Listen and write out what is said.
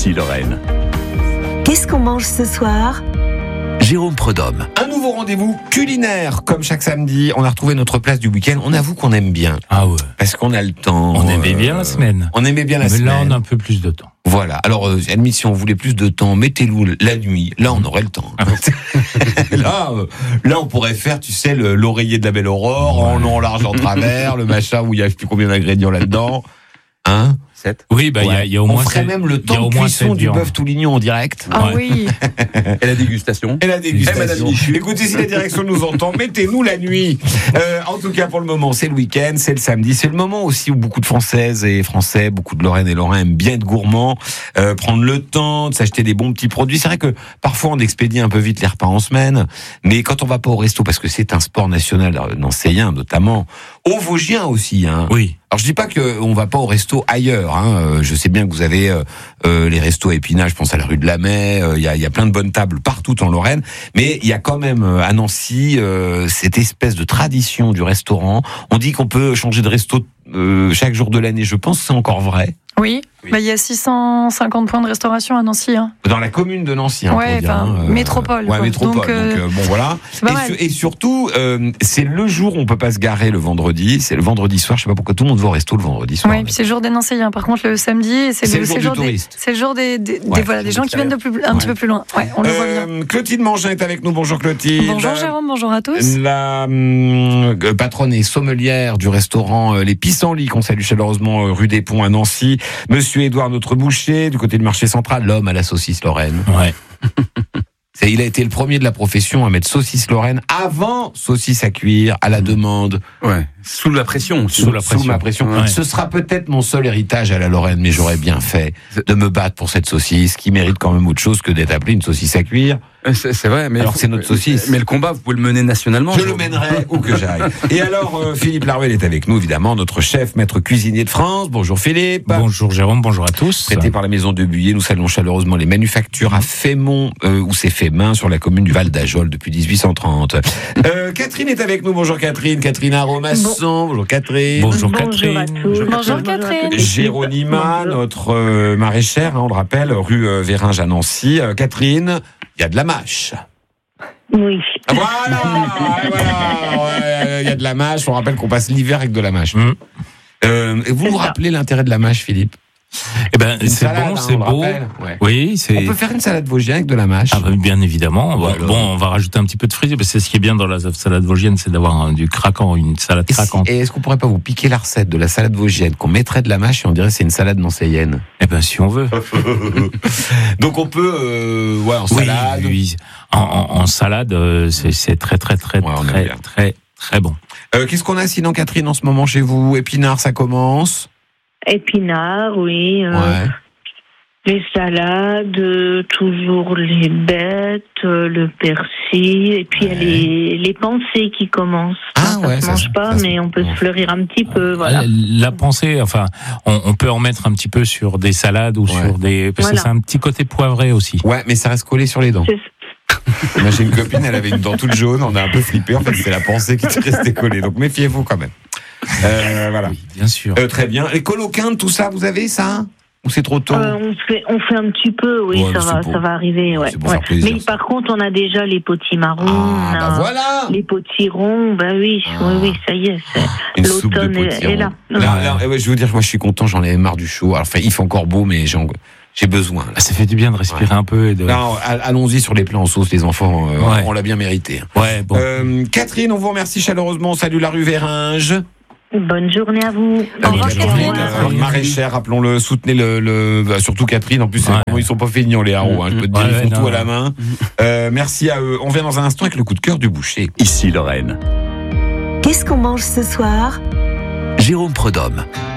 Ici Lorraine. Qu'est-ce qu'on mange ce soir ? Jérôme Prudhomme. Un nouveau rendez-vous culinaire, comme chaque samedi. On a retrouvé notre place du week-end. On avoue qu'on aime bien. Ah ouais. Parce qu'on a le temps. On aimait bien la semaine. On aimait bien la Mais semaine. là, on a un peu plus de temps. Voilà. Alors, admis, si on voulait plus de temps, mettez-le la nuit. Là, on aurait le temps. là, on pourrait faire, tu sais, l'oreiller de la belle aurore, en long, en large, en travers, le machin où il y a je sais plus combien d'ingrédients là-dedans. Hein? Oui, bah, il y a au moins. On ferait même le temps de cuisson du bœuf Toulignon en direct. Ah oui. Et la dégustation. Et la dégustation. Madame Michu. Écoutez, si la direction nous entend, mettez-nous la nuit. En tout cas, pour le moment, c'est le week-end, c'est le samedi. C'est le moment aussi où beaucoup de Françaises et Français, beaucoup de Lorraine et Lorrains aiment bien être gourmands, prendre le temps de s'acheter des bons petits produits. C'est vrai que parfois, on expédie un peu vite les repas en semaine. Mais quand on va pas au resto, parce que c'est un sport national nancéien notamment, au Vosgien aussi, hein. Oui. Alors je dis pas qu'on va pas au resto ailleurs. Hein. Je sais bien que vous avez les restos à Épinal, je pense à la rue de la Mai. Il y a plein de bonnes tables partout en Lorraine, mais il y a quand même à Nancy cette espèce de tradition du restaurant. On dit qu'on peut changer de resto chaque jour de l'année. Je pense que c'est encore vrai. Oui. Bah, il y a 650 points de restauration à Nancy. Hein. Dans la commune de Nancy. Hein, Ouais, Ouais, métropole. Quoi. métropole. Donc, bon voilà. c'est pas mal. Et surtout, c'est le jour où on peut pas se garer le vendredi. C'est le vendredi soir. Je sais pas pourquoi tout le monde va au resto le vendredi soir. Oui, puis c'est le jour des Nancéiens. Par contre, le samedi, c'est le jour des touristes. C'est le jour des gens qui viennent un petit peu plus loin. Ouais, on le voit bien. Clotilde Mangin est avec nous. Bonjour Clotilde. Bonjour Jérôme, bonjour à tous. La patronne et sommelière du restaurant Les Pissenlits, qu'on salue chaleureusement rue des Ponts à Nancy. Monsieur Édouard, notre boucher, du côté du marché central, l'homme à la saucisse Lorraine. Ouais. Il a été le premier de la profession à mettre saucisse Lorraine avant saucisse à cuire, à la demande. Ouais. Sous la pression. Sous ma pression. Ouais. Ce sera peut-être mon seul héritage à la Lorraine, mais j'aurais bien fait de me battre pour cette saucisse, qui mérite quand même autre chose que d'être appelée une saucisse à cuire. C'est vrai, mais Alors c'est notre saucisse. Mais le combat, vous pouvez le mener nationalement. Je le mènerai où que j'aille. Et alors, Philippe Laruelle est avec nous, évidemment, notre chef, maître cuisinier de France. Bonjour Philippe. Bonjour Jérôme, bonjour à tous. Prêté par la maison de Buyer, nous saluons chaleureusement les manufactures à Fémont, où c'est fait main sur la commune du Val d'Ajol depuis 1830. Catherine est avec nous. Bonjour Catherine. Catherine Aromasson. Bonjour Catherine. Bonjour Bonjour Catherine. à tous. Bonjour Catherine. Géronima, notre maraîchère, hein, on le rappelle, rue Véringe à Nancy. Catherine, il y a de la mâche. Oui. Voilà, il y a de la mâche. On rappelle qu'on passe l'hiver avec de la mâche. Vous vous rappelez l'intérêt de la mâche, Philippe? Eh ben, Une c'est salade, bon, hein, c'est on le beau. rappelle. Ouais. Oui, c'est. On peut faire une salade vosgienne avec de la mâche. Ah bah, bien évidemment. Voilà. Bon, on va rajouter un petit peu de frites. C'est ce qui est bien dans la salade vosgienne, c'est d'avoir du craquant, une salade craquante. Et est-ce qu'on pourrait pas vous piquer la recette de la salade vosgienne qu'on mettrait de la mâche et on dirait que c'est une salade nancéienne? Eh ben, si on veut. Donc on peut, en salade. Oui. En salade, c'est très on aime bien. très bon. Qu'est-ce qu'on a sinon, Catherine, en ce moment chez vous? Épinards, ça commence. Épinards, oui. Ouais. Les salades, toujours les bêtes, le persil, et puis il y a les pensées qui commencent. Ah ouais, ça se mange pas, mais on peut se fleurir un petit peu, voilà. La pensée, enfin, on peut en mettre un petit peu sur des salades ou sur des, parce que c'est un petit côté poivré aussi. Ouais, mais ça reste collé sur les dents. C'est- Moi, j'ai une copine, elle avait une dent toute jaune, on a un peu flippé, en fait, c'est la pensée qui était restée collée. Donc méfiez-vous quand même. Voilà. Oui, bien sûr. Très bien. Les coloquintes, tout ça, vous avez ça? Ou c'est trop tôt? on fait un petit peu, oui, Ouais, ça va arriver, ouais. C'est pour faire plaisir, Mais ça. par contre, on a déjà les potimarrons, Ah, bah voilà! les potirons, oui, ça y est, Une soupe de l'automne potiron. est là. Là, je veux dire, moi, je suis content, j'en ai marre du chaud. Alors, enfin, il fait encore beau, mais j'ai besoin. Là. Ça fait du bien de respirer un peu et de. Non, allons-y sur les plats en sauce, les enfants. On l'a bien mérité. Ouais, bon. Catherine, on vous remercie chaleureusement. On salue la rue Véringe. Bonne journée à vous. Au revoir, Catherine. Maraîchère, rappelons-le, soutenez surtout Catherine. En plus, ils sont pas feignants les haros. Hein, je peux te dire, ils font tout à la main. Merci à eux. On vient dans un instant avec le coup de cœur du boucher. Ici Lorraine. Qu'est-ce qu'on mange ce soir ? Jérôme Prudhomme.